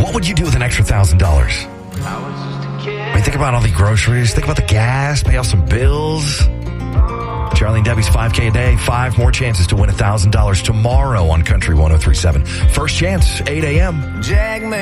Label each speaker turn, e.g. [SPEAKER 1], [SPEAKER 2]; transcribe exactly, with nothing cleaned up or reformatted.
[SPEAKER 1] What would you do with an extra one thousand dollars? I mean, think about all the groceries. Think about the gas. Pay off some bills. Charlie and Debbie's five K a day. Five more chances to win one thousand dollars tomorrow on Country one oh three point seven. First chance, eight a.m.